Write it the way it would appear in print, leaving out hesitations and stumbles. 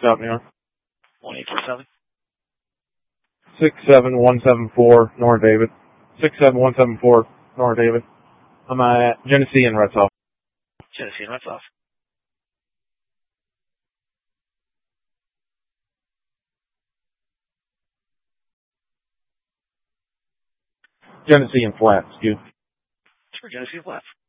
South New York. 1827. 67174 North David. 67174 North David. I'm at Genesee and Retzoff. Genesee and Retzoff. Genesee and Flats, you. Sure, Genesee and Flats.